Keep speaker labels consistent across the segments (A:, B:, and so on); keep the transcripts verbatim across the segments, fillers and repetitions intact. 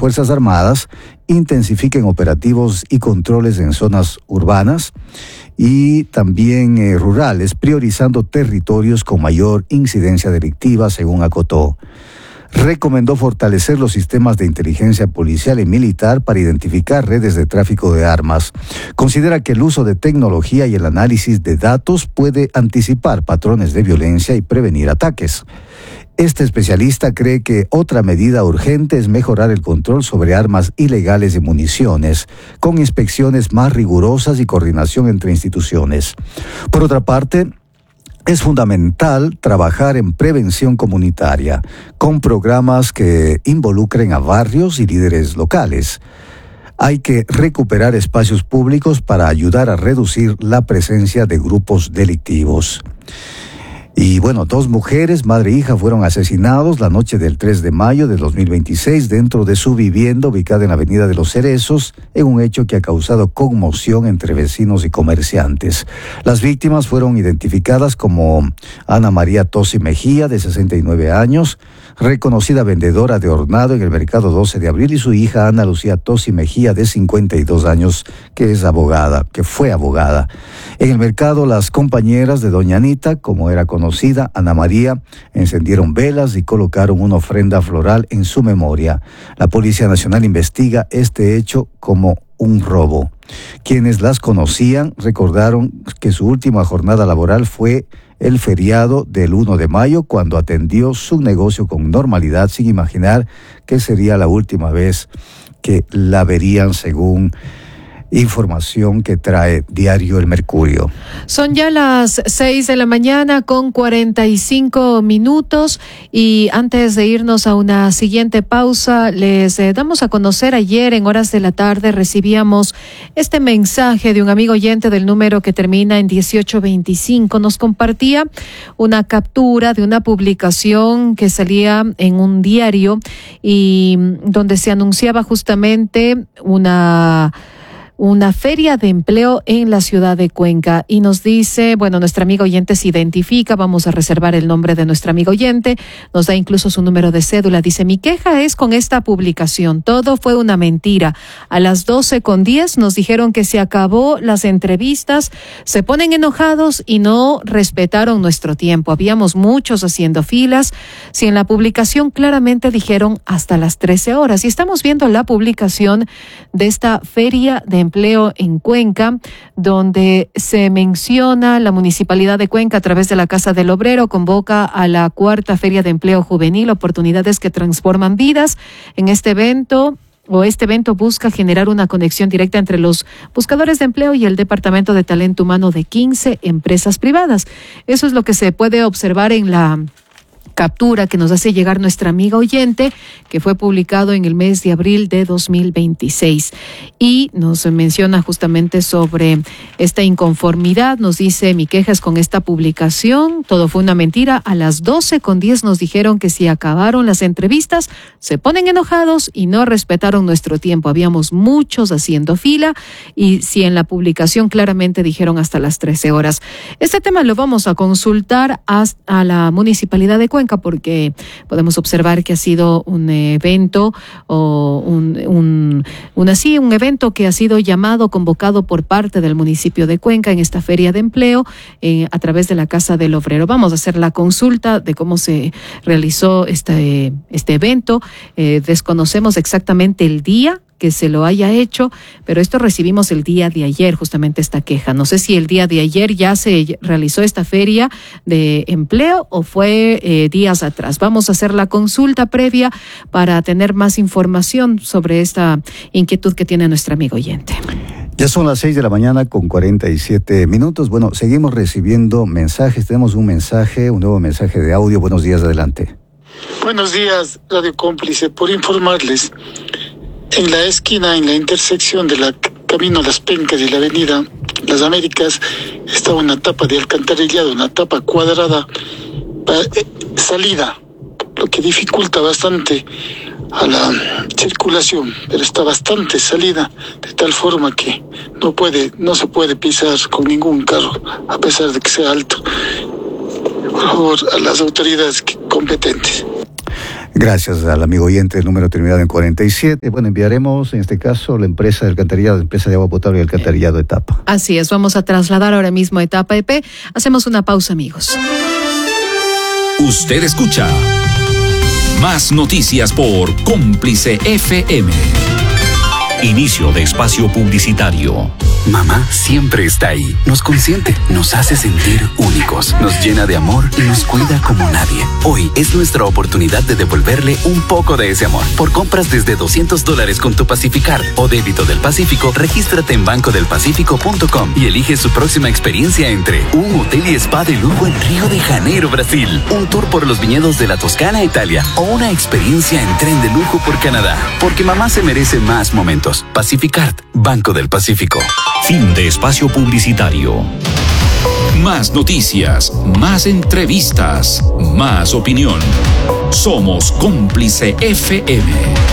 A: Fuerzas Armadas intensifiquen operativos y controles en zonas urbanas y también eh, rurales, priorizando territorios con mayor incidencia delictiva, según acotó. Recomendó fortalecer los sistemas de inteligencia policial y militar para identificar redes de tráfico de armas. Considera que el uso de tecnología y el análisis de datos puede anticipar patrones de violencia y prevenir ataques. Este especialista cree que otra medida urgente es mejorar el control sobre armas ilegales y municiones, con inspecciones más rigurosas y coordinación entre instituciones. Por otra parte, es fundamental trabajar en prevención comunitaria, con programas que involucren a barrios y líderes locales. Hay que recuperar espacios públicos para ayudar a reducir la presencia de grupos delictivos. Y bueno, dos mujeres, madre e hija, fueron asesinados la noche del tres de mayo de dos mil veintiséis dentro de su vivienda ubicada en la Avenida de los Cerezos, en un hecho que ha causado conmoción entre vecinos y comerciantes. Las víctimas fueron identificadas como Ana María Tosi Mejía, de sesenta y nueve años, reconocida vendedora de hornado en el mercado doce de abril, y su hija Ana Lucía Tosi Mejía, de cincuenta y dos años, que es abogada, que fue abogada. En el mercado, las compañeras de doña Anita, como era conocida, Ana María, encendieron velas y colocaron una ofrenda floral en su memoria. La Policía Nacional investiga este hecho como un robo. Quienes las conocían recordaron que su última jornada laboral fue el feriado del uno de mayo, cuando atendió su negocio con normalidad, sin imaginar que sería la última vez que la verían, según información que trae Diario El Mercurio.
B: Son ya las seis de la mañana con cuarenta y cinco minutos, y antes de irnos a una siguiente pausa, les eh, damos a conocer: ayer en horas de la tarde recibíamos este mensaje de un amigo oyente del número que termina en dieciocho veinticinco. Nos compartía una captura de una publicación que salía en un diario y donde se anunciaba justamente una una feria de empleo en la ciudad de Cuenca, y nos dice, bueno, nuestra amiga oyente se identifica, vamos a reservar el nombre de nuestra amiga oyente, nos da incluso su número de cédula. Dice: mi queja es con esta publicación, todo fue una mentira. A las doce con diez nos dijeron que se acabó las entrevistas, se ponen enojados y no respetaron nuestro tiempo. Habíamos muchos haciendo filas, si en la publicación claramente dijeron hasta las trece horas. Y estamos viendo la publicación de esta feria de empleo Empleo en Cuenca, donde se menciona la Municipalidad de Cuenca, a través de la Casa del Obrero, convoca a la cuarta Feria de Empleo Juvenil, oportunidades que transforman vidas. En este evento, o este evento busca generar una conexión directa entre los buscadores de empleo y el Departamento de Talento Humano de quince empresas privadas. Eso es lo que se puede observar en la captura que nos hace llegar nuestra amiga oyente, que fue publicado en el mes de abril de dos mil veintiséis, y nos menciona justamente sobre esta inconformidad. Nos dice: mi queja es con esta publicación, todo fue una mentira. A las doce con diez nos dijeron que si acabaron las entrevistas, se ponen enojados y no respetaron nuestro tiempo. Habíamos muchos haciendo fila, y si en la publicación claramente dijeron hasta las trece horas. Este tema lo vamos a consultar a, a la Municipalidad de Cuenca, porque podemos observar que ha sido un evento o un, un, un así, un evento que ha sido llamado, convocado por parte del municipio de Cuenca en esta feria de empleo eh, a través de la Casa del Obrero. Vamos a hacer la consulta de cómo se realizó este, este evento. Eh, desconocemos exactamente el día que se lo haya hecho, pero esto recibimos el día de ayer, justamente esta queja. No sé si el día de ayer ya se realizó esta feria de empleo o fue eh, días atrás. Vamos a hacer la consulta previa para tener más información sobre esta inquietud que tiene nuestra amiga oyente.
A: Ya son las seis de la mañana con cuarenta y siete minutos. Bueno, seguimos recibiendo mensajes. Tenemos un mensaje, un nuevo mensaje de audio. Buenos días, adelante.
C: Buenos días, Radio Cómplice. Por informarles, en la esquina, en la intersección de la Camino Las Pencas y la Avenida Las Américas, está una tapa de alcantarillado, una tapa cuadrada, eh, salida, lo que dificulta bastante a la circulación, pero está bastante salida, de tal forma que no puede, no se puede pisar con ningún carro, a pesar de que sea alto. Por favor, a las autoridades competentes.
A: Gracias al amigo oyente, el número terminado en cuarenta y siete. Bueno, enviaremos en este caso la empresa de alcantarillado, la empresa de agua potable y alcantarillado Etapa.
B: Así es, vamos a trasladar ahora mismo a Etapa E P. Hacemos una pausa, amigos.
D: Usted escucha Más Noticias por Cómplice F M. Inicio de espacio publicitario.
E: Mamá siempre está ahí. Nos consiente, nos hace sentir únicos, nos llena de amor y nos cuida como nadie. Hoy es nuestra oportunidad de devolverle un poco de ese amor. Por compras desde doscientos dólares con tu Pacificard o débito del Pacífico, regístrate en banco del pacífico punto com y elige su próxima experiencia entre un hotel y spa de lujo en Río de Janeiro, Brasil, un tour por los viñedos de la Toscana, Italia, o una experiencia en tren de lujo por Canadá. Porque mamá se merece más momentos. Pacificard, Banco del Pacífico.
D: Fin de espacio publicitario. Más noticias, más entrevistas, más opinión. Somos Cómplice F M.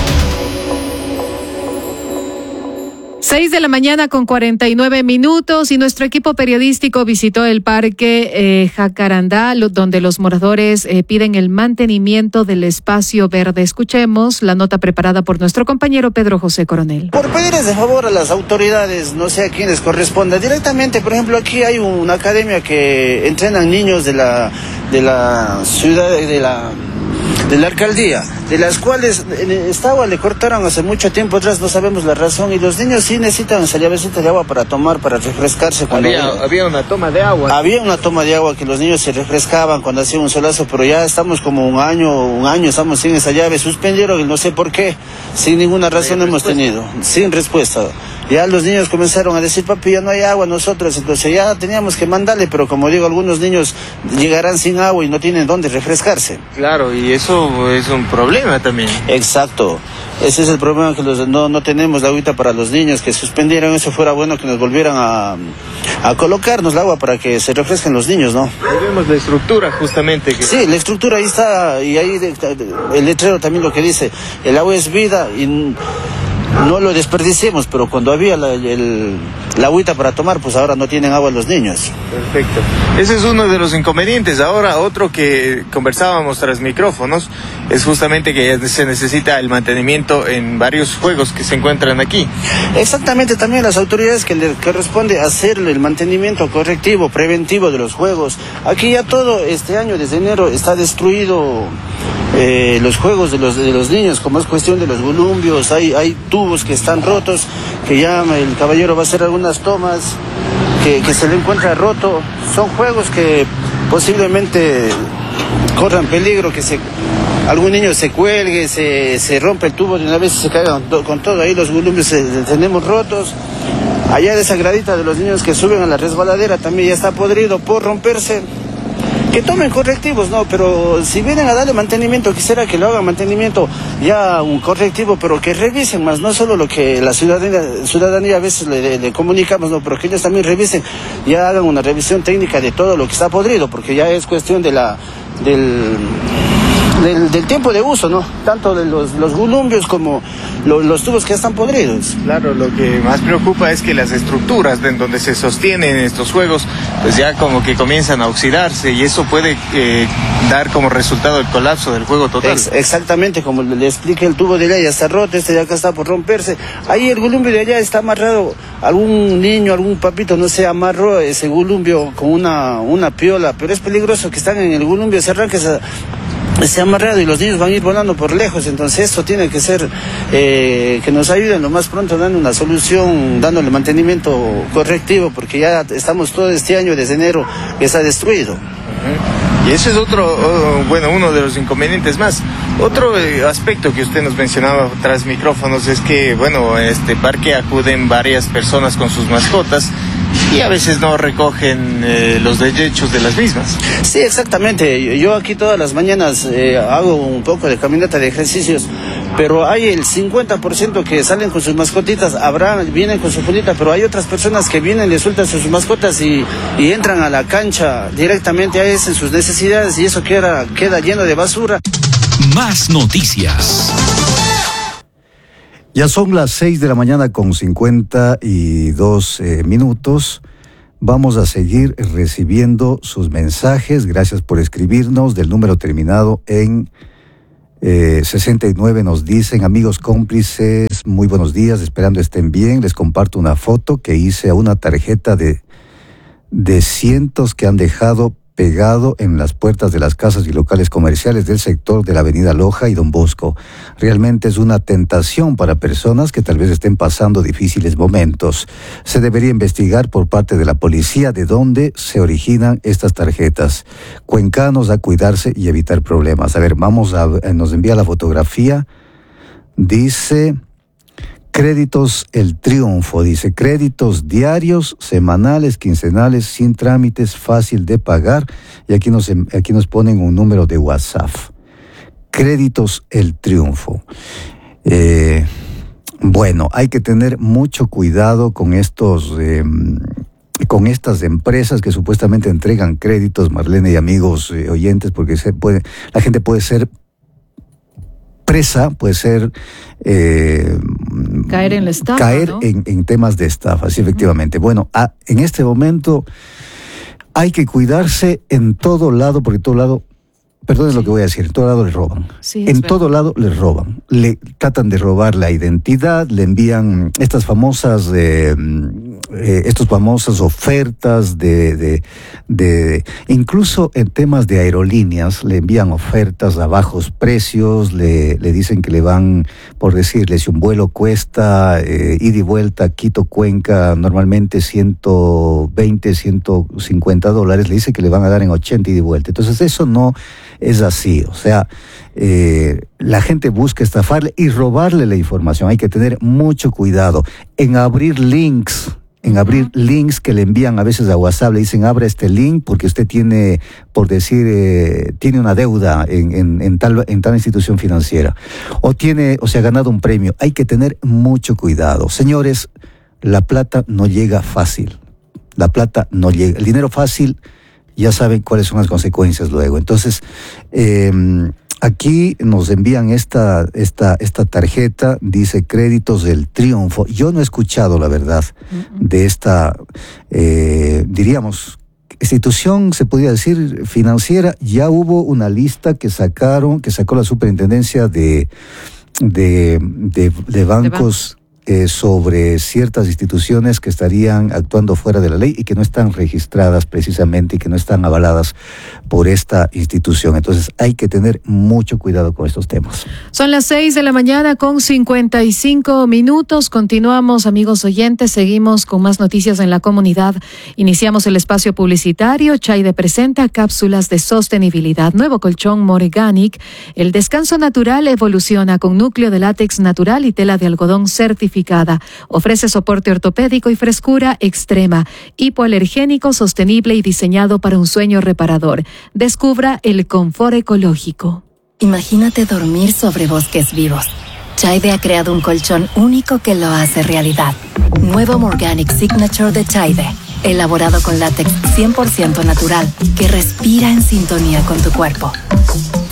B: Seis de la mañana con cuarenta y nueve minutos y nuestro equipo periodístico visitó el parque eh, Jacarandá, lo, donde los moradores eh, piden el mantenimiento del espacio verde. Escuchemos la nota preparada por nuestro compañero Pedro José Coronel.
F: Por pedirles de favor a las autoridades, no sé a quiénes corresponda directamente, por ejemplo, aquí hay una academia que entrenan niños de la de la ciudad de la de la alcaldía, de las cuales esta agua le cortaron hace mucho tiempo atrás, no sabemos la razón, y los niños sí necesitan esa llavecita de agua para tomar, para refrescarse. Cuando
G: había, había, había una toma de agua.
F: Había una toma de agua que los niños se refrescaban cuando hacía un solazo, pero ya estamos como un año, un año estamos sin esa llave, suspendieron, y no sé por qué, sin ninguna razón hemos tenido, sin respuesta. Ya los niños comenzaron a decir, papi, ya no hay agua nosotros, entonces ya teníamos que mandarle, pero como digo, algunos niños llegarán sin agua y no tienen dónde refrescarse.
G: Claro, y eso es un problema también.
F: Exacto, ese es el problema, que los, no, no tenemos la agüita para los niños, que suspendieran eso, fuera bueno que nos volvieran a, a colocarnos el agua para que se refresquen los niños, ¿no?
G: Ahí vemos la estructura justamente. Que...
F: Sí, la estructura ahí está, y ahí de, de, el letrero también lo que dice, el agua es vida y... no lo desperdiciemos, pero cuando había la, el, la agüita para tomar, pues ahora no tienen agua los niños.
G: Perfecto. Ese es uno de los inconvenientes. Ahora, otro que conversábamos tras micrófonos, es justamente que se necesita el mantenimiento en varios juegos que se encuentran aquí.
F: Exactamente, también las autoridades que le corresponde hacerle el mantenimiento correctivo, preventivo de los juegos. Aquí ya todo este año, desde enero, está destruido. Eh, los juegos de los de los niños, como es cuestión de los columpios, hay hay tubos que están rotos, que ya el caballero va a hacer algunas tomas, que, que se le encuentra roto. Son juegos que posiblemente corran peligro, que se algún niño se cuelgue, se, se rompe el tubo de una vez y se caiga con, con todo. Ahí los columpios tenemos rotos. Allá de esa gradita de los niños que suben a la resbaladera también ya está podrido por romperse. Que tomen correctivos, no, pero si vienen a darle mantenimiento, quisiera que lo hagan mantenimiento ya un correctivo, pero que revisen más, no solo lo que la ciudadanía, ciudadanía a veces le, le, le comunicamos, no, pero que ellos también revisen, ya hagan una revisión técnica de todo lo que está podrido, porque ya es cuestión de la del Del, del tiempo de uso, ¿no? Tanto de los, los columpios como lo, los tubos que están podridos.
G: Claro, lo que más preocupa es que las estructuras en donde se sostienen estos juegos, pues ya como que comienzan a oxidarse, y eso puede eh, dar como resultado el colapso del juego total.
F: Ex- exactamente, como le, le expliqué, el tubo de allá ya está roto, este de acá está por romperse. Ahí el columpio de allá está amarrado, algún niño, algún papito, no sé, amarró ese columpio con una, una piola, pero es peligroso que están en el columpio, se arranque esa... se ha amarrado y los niños van a ir volando por lejos, entonces esto tiene que ser eh, que nos ayuden lo más pronto dando una solución, dándole mantenimiento correctivo, porque ya estamos todo este año desde enero que está destruido.
G: Uh-huh. Y ese es otro, oh, bueno, uno de los inconvenientes más. Otro eh, aspecto que usted nos mencionaba tras micrófonos es que, bueno, en este parque acuden varias personas con sus mascotas y a veces no recogen eh, los desechos de las mismas.
F: Sí, exactamente. Yo aquí todas las mañanas eh, hago un poco de caminata de ejercicios, pero hay el cincuenta por ciento que salen con sus mascotitas, habrá, vienen con su fundita, pero hay otras personas que vienen, les sueltan sus mascotas y, y entran a la cancha directamente, ahí hacen sus necesidades y eso queda, queda lleno de basura.
D: Más noticias.
A: Ya son las seis de la mañana con cincuenta y dos eh, minutos. Vamos a seguir recibiendo sus mensajes. Gracias por escribirnos del número terminado en Eh, sesenta y nueve nos dicen, amigos cómplices, muy buenos días, esperando estén bien. Les comparto una foto que hice a una tarjeta de, de cientos que han dejado pegado en las puertas de las casas y locales comerciales del sector de la Avenida Loja y Don Bosco. Realmente es una tentación para personas que tal vez estén pasando difíciles momentos. Se debería investigar por parte de la policía de dónde se originan estas tarjetas. Cuencanos, a cuidarse y evitar problemas. A ver, vamos a, nos envía la fotografía. Dice... Créditos El Triunfo, dice, créditos diarios, semanales, quincenales, sin trámites, fácil de pagar. Y aquí nos, aquí nos ponen un número de WhatsApp. Créditos El Triunfo. Eh, bueno, hay que tener mucho cuidado con estos... Eh, con estas empresas que supuestamente entregan créditos, Marlene y amigos eh, oyentes, porque se puede, la gente puede ser presa, puede ser... Eh,
B: caer en la estafa,
A: Caer
B: ¿no?
A: en, en temas de estafa, sí, efectivamente. Uh-huh. Bueno, a, en este momento hay que cuidarse en todo lado, porque en todo lado, perdón, sí. lo que voy a decir, en todo lado le roban.
B: Sí,
A: en
B: verdad.
A: todo lado le roban. Le tratan de robar la identidad, le envían estas famosas... Eh, Eh, estas famosas ofertas de, de, de, incluso en temas de aerolíneas, le envían ofertas a bajos precios, le, le dicen que le van, por decirle, si un vuelo cuesta eh, ida y vuelta Quito-Cuenca, normalmente ciento veinte, ciento cincuenta dólares, le dicen que le van a dar en ochenta ida y vuelta. Entonces eso no es así, o sea, eh, la gente busca estafarle y robarle la información. Hay que tener mucho cuidado en abrir links, en abrir links que le envían a veces a WhatsApp, le dicen abra este link porque usted tiene, por decir, eh, tiene una deuda en, en, en, tal, en tal institución financiera, o tiene, o se ha ganado un premio. Hay que tener mucho cuidado. Señores, la plata no llega fácil, la plata no llega, el dinero fácil, ya saben cuáles son las consecuencias luego. Entonces, eh, aquí nos envían esta, esta, esta tarjeta, dice Créditos del Triunfo. Yo no he escuchado, la verdad, uh-uh. de esta, eh, diríamos, institución, se podría decir, financiera. Ya hubo una lista que sacaron, que sacó la superintendencia de, de, de, de bancos. Eh, sobre ciertas instituciones que estarían actuando fuera de la ley y que no están registradas precisamente y que no están avaladas por esta institución. Entonces hay que tener mucho cuidado con estos temas.
B: Son las seis de la mañana con cincuenta y cinco minutos. Continuamos, amigos oyentes, seguimos con más noticias en la comunidad. Iniciamos el espacio publicitario. Chaide presenta cápsulas de sostenibilidad. Nuevo colchón Morganic. El descanso natural evoluciona con núcleo de látex natural y tela de algodón certificada. Ofrece soporte ortopédico y frescura extrema, hipoalergénico, sostenible y diseñado para un sueño reparador. Descubra el confort ecológico.
H: Imagínate dormir sobre bosques vivos. Chaide ha creado un colchón único que lo hace realidad. Nuevo Morganic Signature de Chaide, elaborado con látex cien por ciento natural, que respira en sintonía con tu cuerpo.